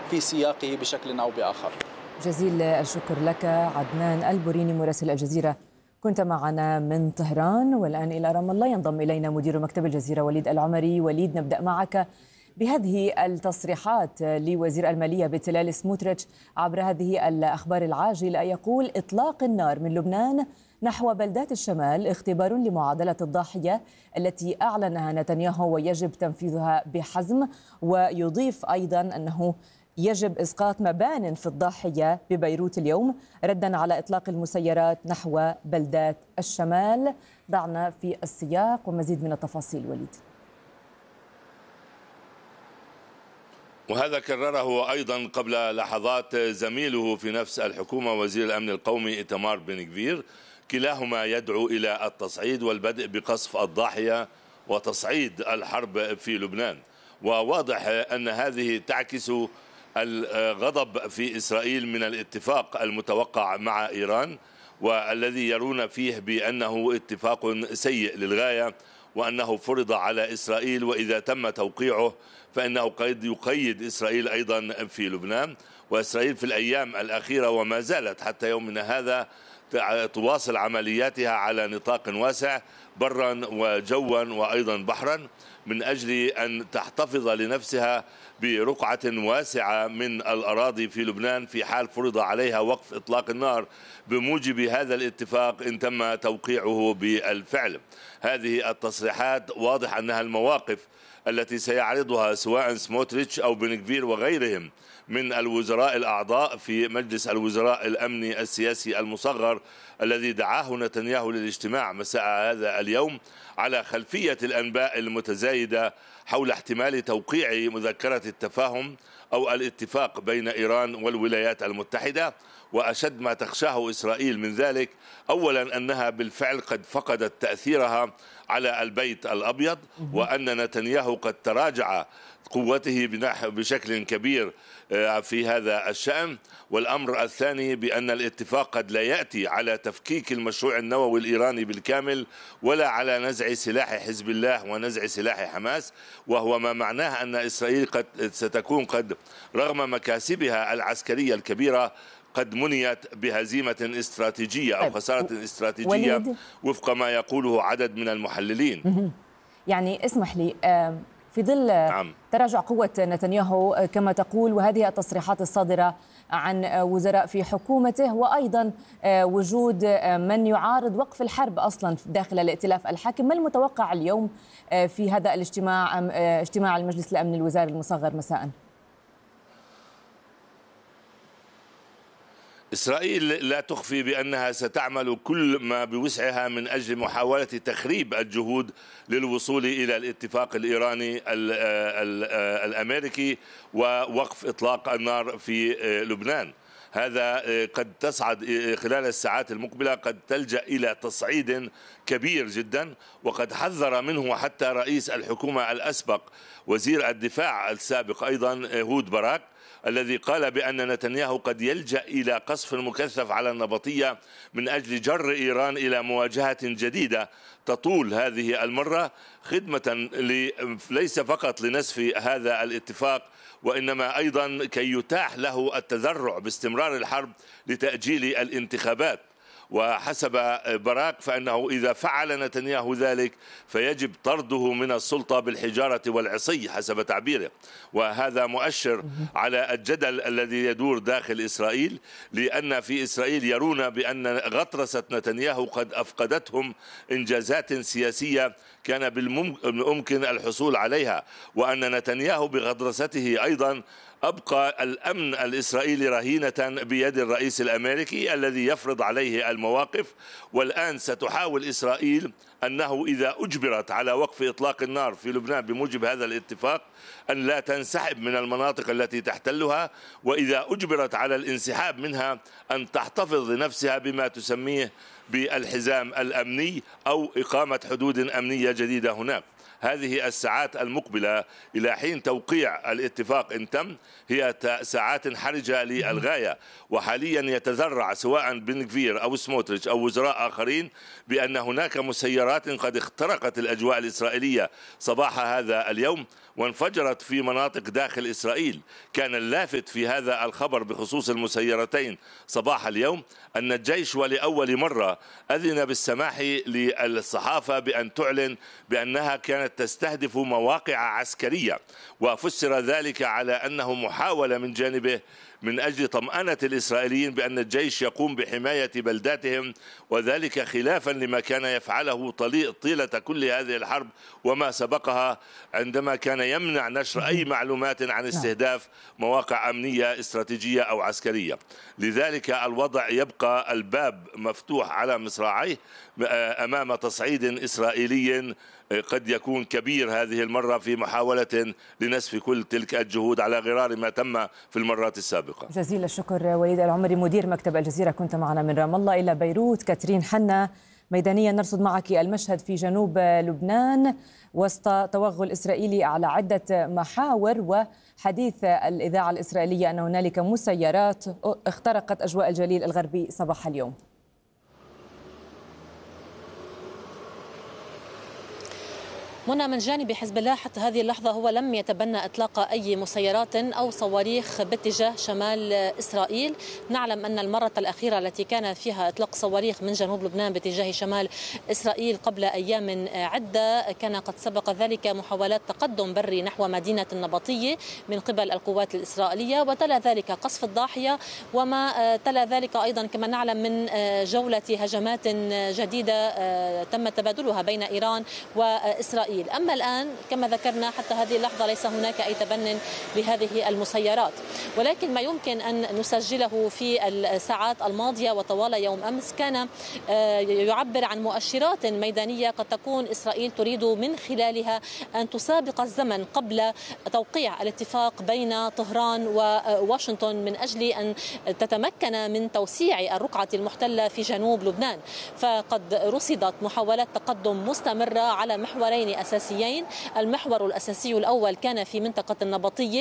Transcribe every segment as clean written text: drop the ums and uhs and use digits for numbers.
في سياقه بشكل أو بآخر. جزيل الشكر لك عدنان البوريني مراسل الجزيرة، كنت معنا من طهران. والآن إلى رام الله ينضم إلينا مدير مكتب الجزيرة وليد العمري. وليد، نبدأ معك بهذه التصريحات لوزير المالية بتلال سموتريتش عبر هذه الأخبار العاجلة. يقول: إطلاق النار من لبنان نحو بلدات الشمال اختبار لمعادلة الضاحية التي أعلنها نتنياهو ويجب تنفيذها بحزم. ويضيف أيضا أنه يجب إسقاط مبان في الضاحية ببيروت اليوم ردا على إطلاق المسيرات نحو بلدات الشمال. ضعنا في السياق ومزيد من التفاصيل وليد. وهذا كرره أيضا قبل لحظات زميله في نفس الحكومة وزير الأمن القومي إيتمار بن غفير، كلاهما يدعو إلى التصعيد والبدء بقصف الضاحية وتصعيد الحرب في لبنان. وواضح أن هذه تعكس الغضب في إسرائيل من الاتفاق المتوقع مع إيران، والذي يرون فيه بأنه اتفاق سيء للغاية، وأنه فرض على إسرائيل، وإذا تم توقيعه فإنه قد يقيد إسرائيل أيضا في لبنان. وإسرائيل في الأيام الأخيرة وما زالت حتى يومنا هذا تواصل عملياتها على نطاق واسع برا وجوا وأيضا بحرا من أجل أن تحتفظ لنفسها برقعة واسعة من الأراضي في لبنان في حال فرض عليها وقف إطلاق النار بموجب هذا الاتفاق إن تم توقيعه بالفعل. هذه التصريحات واضح أنها المواقف التي سيعرضها سواء سموتريتش أو بن غفير وغيرهم من الوزراء الأعضاء في مجلس الوزراء الأمني السياسي المصغر الذي دعاه نتنياهو للاجتماع مساء هذا اليوم، على خلفية الأنباء المتزايدة حول احتمال توقيع مذكرة التفاهم أو الاتفاق بين إيران والولايات المتحدة. وأشد ما تخشاه إسرائيل من ذلك أولا أنها بالفعل قد فقدت تأثيرها على البيت الأبيض، وأن نتنياهو قد تراجع قوته بشكل كبير في هذا الشأن. والأمر الثاني بأن الاتفاق قد لا يأتي على تفكيك المشروع النووي الإيراني بالكامل ولا على نزع سلاح حزب الله ونزع سلاح حماس، وهو ما معناه أن إسرائيل قد ستكون رغم مكاسبها العسكرية الكبيرة قد منيت بهزيمة استراتيجية أو خسارة استراتيجية وفق ما يقوله عدد من المحللين. يعني اسمح لي، في ظل تراجع قوة نتنياهو كما تقول، وهذه التصريحات الصادرة عن وزراء في حكومته، وأيضا وجود من يعارض وقف الحرب أصلا داخل الائتلاف الحاكم، ما المتوقع اليوم في هذا الاجتماع، اجتماع المجلس الأمني الوزاري المصغر مساء؟ إسرائيل لا تخفي بأنها ستعمل كل ما بوسعها من أجل محاولة تخريب الجهود للوصول إلى الاتفاق الإيراني الأمريكي ووقف إطلاق النار في لبنان. هذا قد تصعد خلال الساعات المقبلة، قد تلجأ إلى تصعيد كبير جدا، وقد حذر منه حتى رئيس الحكومة الأسبق وزير الدفاع السابق أيضا هود باراك، الذي قال بأن نتنياهو قد يلجأ إلى قصف مكثف على النبطية من أجل جر إيران إلى مواجهة جديدة تطول هذه المرة، خدمة ليس فقط لنسف هذا الاتفاق وإنما أيضا كي يتاح له التذرع باستمرار الحرب لتأجيل الانتخابات. وحسب باراك فإنه إذا فعل نتنياهو ذلك فيجب طرده من السلطة بالحجارة والعصي حسب تعبيره. وهذا مؤشر على الجدل الذي يدور داخل إسرائيل، لأن في إسرائيل يرون بأن غطرسة نتنياهو قد أفقدتهم إنجازات سياسية كان بالممكن الحصول عليها، وأن نتنياهو بغطرسته أيضا أبقى الأمن الإسرائيلي رهينة بيد الرئيس الأمريكي الذي يفرض عليه المواقف. والآن ستحاول إسرائيل أنه إذا أجبرت على وقف إطلاق النار في لبنان بموجب هذا الاتفاق أن لا تنسحب من المناطق التي تحتلها، وإذا أجبرت على الانسحاب منها أن تحتفظ لنفسها بما تسميه بالحزام الأمني أو إقامة حدود أمنية جديدة هناك. هذه الساعات المقبلة إلى حين توقيع الاتفاق إن تم هي ساعات حرجة للغاية، وحاليا يتذرع سواء بن غفير أو سموتريتش أو وزراء آخرين بأن هناك مسيرات قد اخترقت الأجواء الإسرائيلية صباح هذا اليوم، وانفجرت في مناطق داخل إسرائيل. كان اللافت في هذا الخبر بخصوص المسيرتين صباح اليوم أن الجيش ولأول مرة أذن بالسماح للصحافة بأن تعلن بأنها كانت تستهدف مواقع عسكرية، وفسر ذلك على أنه محاولة من جانبه من أجل طمأنة الإسرائيليين بأن الجيش يقوم بحماية بلداتهم، وذلك خلافا لما كان يفعله طيلة كل هذه الحرب وما سبقها، عندما كان يمنع نشر أي معلومات عن استهداف مواقع أمنية استراتيجية أو عسكرية. لذلك الوضع يبقى الباب مفتوح على مصراعيه أمام تصعيد إسرائيلي قد يكون كبير هذه المرة في محاولة لنسف كل تلك الجهود على غرار ما تم في المرات السابقة. جزيل الشكر وليد العمري مدير مكتب الجزيرة، كنت معنا من رام الله إلى بيروت. كاترين حنا ميدانيا نرصد معك المشهد في جنوب لبنان وسط توغل إسرائيلي على عدة محاور، وحديث الإذاعة الإسرائيلية أن هنالك مسيرات اخترقت أجواء الجليل الغربي صباح اليوم. منى، من جانب حزب الله حتى هذه اللحظة هو لم يتبنى إطلاق أي مسيرات أو صواريخ باتجاه شمال إسرائيل. نعلم أن المرة الأخيرة التي كان فيها إطلاق صواريخ من جنوب لبنان باتجاه شمال إسرائيل قبل أيام عدة كان قد سبق ذلك محاولات تقدم بري نحو مدينة النبطية من قبل القوات الإسرائيلية، وتلا ذلك قصف الضاحية، وما تلا ذلك أيضا كما نعلم من جولة هجمات جديدة تم تبادلها بين إيران وإسرائيل. أما الآن كما ذكرنا حتى هذه اللحظة ليس هناك أي تبن لهذه المسيرات، ولكن ما يمكن أن نسجله في الساعات الماضية وطوال يوم أمس كان يعبر عن مؤشرات ميدانية قد تكون إسرائيل تريد من خلالها أن تسابق الزمن قبل توقيع الاتفاق بين طهران وواشنطن من أجل أن تتمكن من توسيع الرقعة المحتلة في جنوب لبنان. فقد رصدت محاولات تقدم مستمرة على محورين أساسيين. المحور الأساسي الأول كان في منطقة النبطية،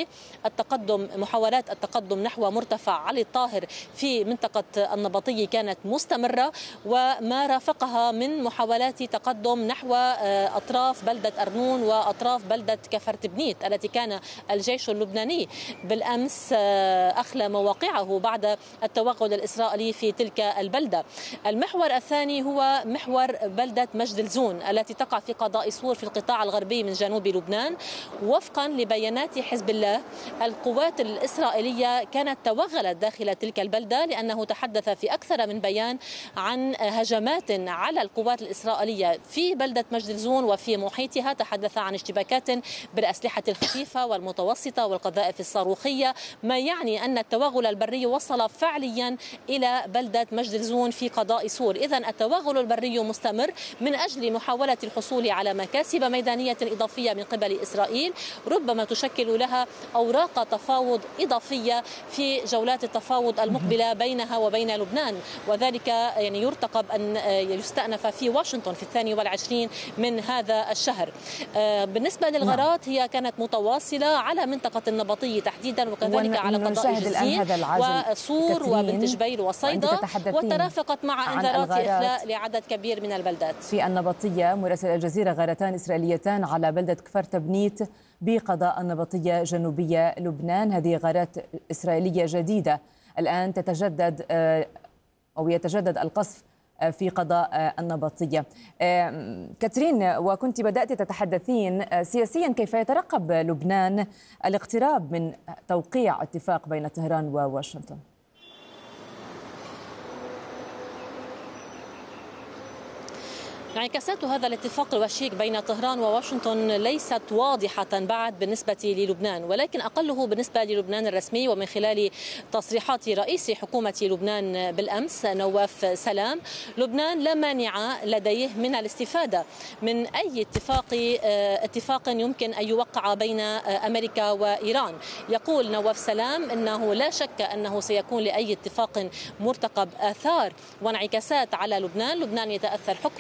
محاولات التقدم نحو مرتفع علي الطاهر في منطقة النبطية كانت مستمرة، وما رافقها من محاولات تقدم نحو أطراف بلدة أرنون وأطراف بلدة كفر بنيت التي كان الجيش اللبناني بالأمس أخلى مواقعه بعد التوغل الإسرائيلي في تلك البلدة. المحور الثاني هو محور بلدة مجد الزون التي تقع في قضاء سور في القطاع الغربي من جنوب لبنان. وفقا لبيانات حزب الله القوات الإسرائيلية كانت توغلت داخل تلك البلدة، لأنه تحدث في أكثر من بيان عن هجمات على القوات الإسرائيلية في بلدة مجد الزون وفي محيطها. تحدث عن اشتباكات بالأسلحة الخفيفة والمتوسطة والقذائف الصاروخية، ما يعني أن التوغل البري وصل فعليا إلى بلدة مجد الزون في قضاء سور. إذن التوغل البري مستمر من أجل محاولة الحصول على مكاسب ميدانية إضافية من قبل إسرائيل، ربما تشكل لها أوراق تفاوض إضافية في جولات التفاوض المقبلة بينها وبين لبنان، وذلك يعني يرتقب أن يستأنف في واشنطن في 22 من هذا الشهر. بالنسبة للغارات هي كانت متواصلة على منطقة النبطية تحديدا، وكذلك على قضاء جزين وصور وبنت جبيل وصيدا، وترافقت مع انذارات إخلاء لعدد كبير من البلدات. في النبطية مراسل الجزيرة غارتان إسرائيليتان على بلدة كفر تبنيت بقضاء النبطية جنوبية لبنان. هذه غارات إسرائيلية جديدة الآن تتجدد أو يتجدد القصف في قضاء النبطية. كاترين، وكنت بدأت تتحدثين سياسيا كيف يترقب لبنان الاقتراب من توقيع اتفاق بين طهران وواشنطن؟ انعكاسات هذا الاتفاق الوشيك بين طهران وواشنطن ليست واضحة بعد بالنسبة للبنان، ولكن أقله بالنسبة للبنان الرسمي ومن خلال تصريحات رئيس حكومة لبنان بالأمس نواف سلام. لبنان لا مانع لديه من الاستفادة من أي اتفاق يمكن أن يوقع بين أمريكا وإيران. يقول نواف سلام أنه لا شك أنه سيكون لأي اتفاق مرتقب آثار وانعكاسات على لبنان. لبنان يتأثر حكما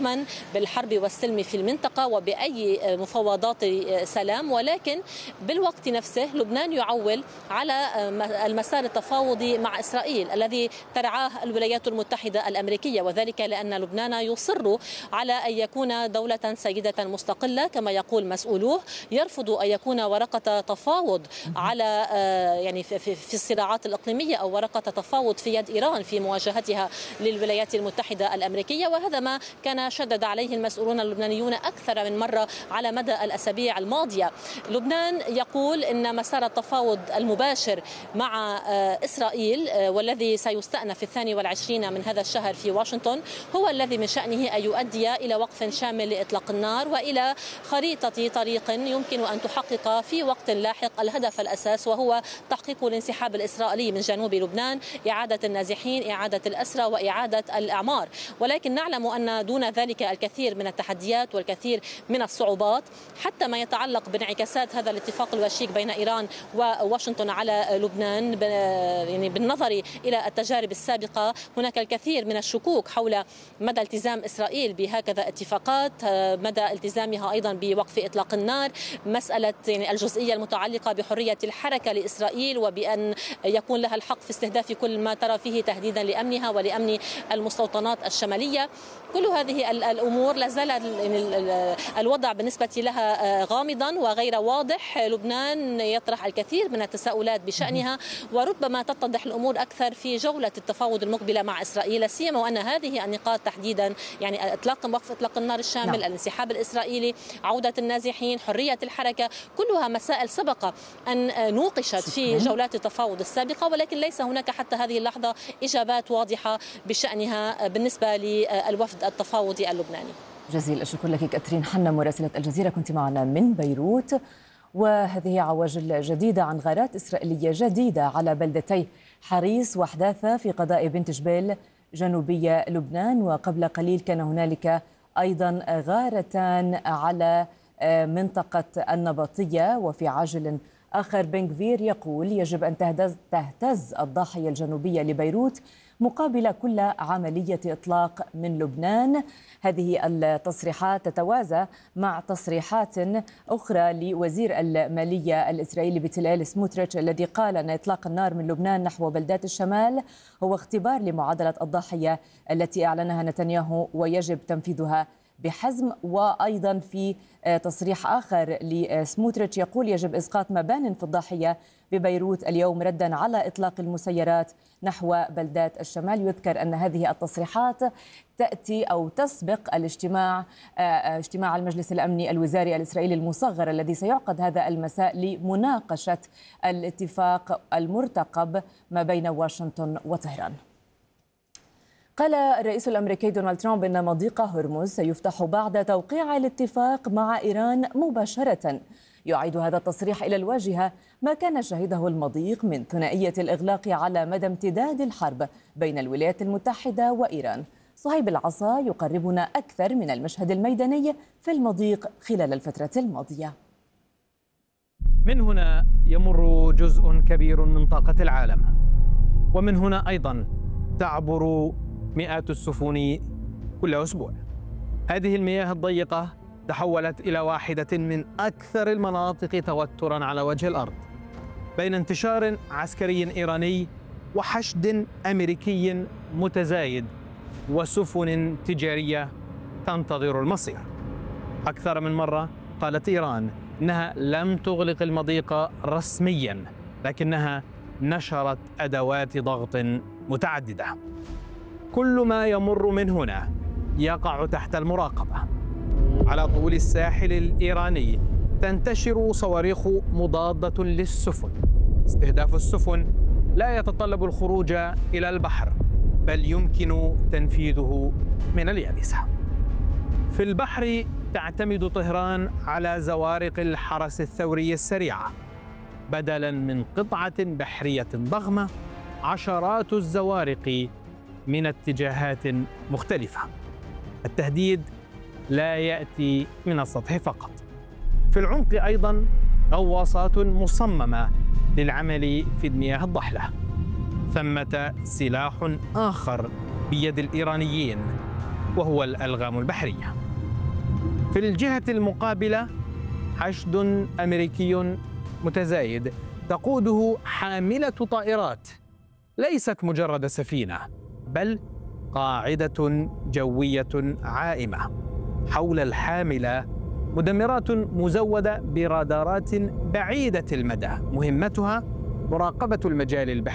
بالحرب والسلم في المنطقة وبأي مفاوضات سلام، ولكن بالوقت نفسه لبنان يعول على المسار التفاوضي مع إسرائيل الذي ترعاه الولايات المتحدة الأمريكية، وذلك لأن لبنان يصر على أن يكون دولة سيدة مستقلة كما يقول مسؤولوه، يرفض أن يكون ورقة تفاوض على يعني في الصراعات الإقليمية أو ورقة تفاوض في يد إيران في مواجهتها للولايات المتحدة الأمريكية. وهذا ما كان شدد عليه المسؤولون اللبنانيون أكثر من مرة على مدى الأسابيع الماضية. لبنان يقول إن مسار التفاوض المباشر مع إسرائيل والذي سيستأنف في 22 من هذا الشهر في واشنطن هو الذي من شأنه أن يؤدي إلى وقف شامل لإطلاق النار وإلى خريطة طريق يمكن أن تحقق في وقت لاحق الهدف الأساس، وهو تحقيق الانسحاب الإسرائيلي من جنوب لبنان، إعادة النازحين، إعادة الأسرى وإعادة الأعمار. ولكن نعلم أن دون ذلك الكثير من التحديات والكثير من الصعوبات حتى ما يتعلق بانعكاسات هذا الاتفاق الوشيك بين إيران وواشنطن على لبنان. يعني بالنظر إلى التجارب السابقة هناك الكثير من الشكوك حول مدى التزام إسرائيل بهكذا اتفاقات، مدى التزامها أيضا بوقف إطلاق النار، مسألة يعني الجزئية المتعلقة بحرية الحركة لإسرائيل وبأن يكون لها الحق في استهداف كل ما ترى فيه تهديدا لأمنها ولأمن المستوطنات الشمالية. كل هذه الأمور لا زال الوضع بالنسبة لها غامضا وغير واضح. لبنان يطرح الكثير من التساؤلات بشأنها، وربما تتضح الأمور أكثر في جولة التفاوض المقبلة مع إسرائيل، سيما وأن هذه النقاط تحديدا يعني وقف إطلاق النار الشامل، الانسحاب الإسرائيلي، عودة النازحين، حرية الحركة، كلها مسائل سبق أن نوقشت في جولات التفاوض السابقة، ولكن ليس هناك حتى هذه اللحظة إجابات واضحة بشأنها بالنسبة للوفد التفاوضي اللبناني. جزيل الشكر لك كاترين حنا مراسلة الجزيرة، كنت معنا من بيروت. وهذه عواجل جديدة عن غارات إسرائيلية جديدة على بلدتي حريص وحداثة في قضاء بنت جبيل جنوبية لبنان، وقبل قليل كان هنالك أيضا غارتان على منطقة النبطية. وفي عاجل آخر بن غفير يقول يجب أن تهتز الضاحية الجنوبية لبيروت مقابل كل عملية إطلاق من لبنان. هذه التصريحات تتوازى مع تصريحات أخرى لوزير المالية الإسرائيلي بتلال سموتريتش الذي قال أن إطلاق النار من لبنان نحو بلدات الشمال هو اختبار لمعادلة الضاحية التي أعلنها نتنياهو ويجب تنفيذها بحزم. وأيضا في تصريح آخر لسموتريتش يقول يجب إسقاط مبان في الضاحية ببيروت اليوم ردا على إطلاق المسيرات نحو بلدات الشمال. يذكر أن هذه التصريحات تأتي أو تسبق اجتماع المجلس الأمني الوزاري الإسرائيلي المصغر الذي سيعقد هذا المساء لمناقشة الاتفاق المرتقب ما بين واشنطن وطهران. قال الرئيس الأمريكي دونالد ترامب إن مضيق هرمز سيفتح بعد توقيع الاتفاق مع إيران مباشرة. يعيد هذا التصريح إلى الواجهة ما كان شهده المضيق من ثنائية الإغلاق على مدى امتداد الحرب بين الولايات المتحدة وإيران. صهيب العصا يقربنا أكثر من المشهد الميداني في المضيق خلال الفترة الماضية. من هنا يمر جزء كبير من طاقة العالم، ومن هنا أيضا تعبر مئات السفن كل أسبوع. هذه المياه الضيقة تحولت إلى واحدة من أكثر المناطق توتراً على وجه الأرض، بين انتشار عسكري إيراني وحشد أمريكي متزايد وسفن تجارية تنتظر المصير. أكثر من مرة قالت إيران إنها لم تغلق المضيق رسمياً، لكنها نشرت أدوات ضغط متعددة. كل ما يمر من هنا يقع تحت المراقبة. على طول الساحل الإيراني تنتشر صواريخ مضادة للسفن. استهداف السفن لا يتطلب الخروج إلى البحر، بل يمكن تنفيذه من اليابسة. في البحر تعتمد طهران على زوارق الحرس الثوري السريعة بدلاً من قطعة بحرية ضخمة. عشرات الزوارق من اتجاهات مختلفة. التهديد لا يأتي من السطح فقط، في العمق أيضاً غواصات مصممة للعمل في المياه الضحلة. ثمة سلاح آخر بيد الإيرانيين وهو الألغام البحرية. في الجهة المقابلة حشد أمريكي متزايد تقوده حاملة طائرات ليست مجرد سفينة، بل قاعدة جوية عائمة. حول الحاملة مدمرات مزودة برادارات بعيدة المدى، مهمتها مراقبة المجال البحري